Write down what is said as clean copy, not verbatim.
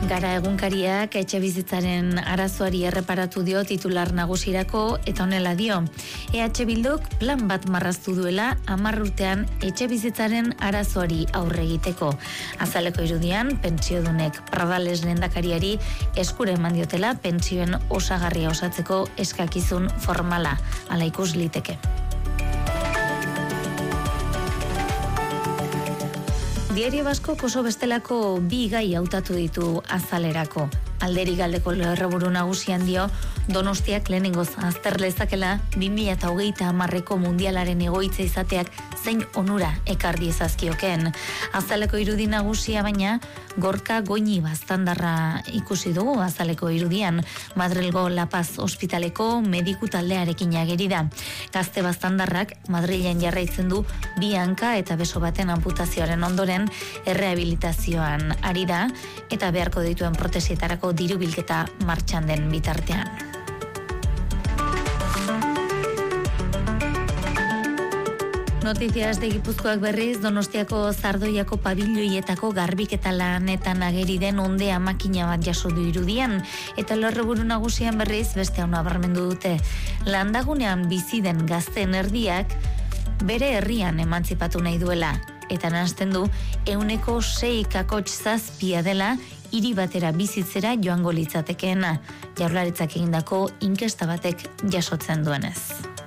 Gara egunkariak etxebizitzaren arazoari erreparatu dio titular nagusirako eta honela dio. EH Bilduk plan bat marraztu duela 10 urtean etxebizitzaren arazoari aurre egiteko. Azaleko irudian, pentsiodunek Pradales lehendakariari eskure eman diotela pentsioen osagarria osatzeko eskakizun formala. Hala ikus liteke. Diario Basko oso bestelako bi gai hautatu ditu azalerako. Alderi galdeko lerroburu nagusian dio, Donostiak lehenengoz azter lezakela 2030ko mundialaren egoitza izateak zein onura ekar diezazkioken. Azaleko irudi nagusia baina, Gorka Goñi baztandarra ikusi dugu azaleko irudian. Madrilgo La Paz ospitaleko mediku taldearekin ageri da. Gazte baztandarrak Madrilen jarraitzen du 2 hanka eta beso baten amputazioaren ondoren errehabilitazioan ari da eta beharko dituen protesietarako diru bilketa martxan den bitartean. Noticias de Gipuzkoak berriz, Donostiako Zardoiako pabiloietako garbiketa lanetan ageri den ondea makina bat jaso du irudian, eta lerroburu nagusian berriz beste hau nabarmendu dute. Landagunean bizi den gazteen erdiak bere herrian emantzipatu nahi duela, eta nahasten du 6,7 dela hiri batera bizitzera joango litzatekeena, Jaurlaritzak egindako inkesta batek jasotzen duenez.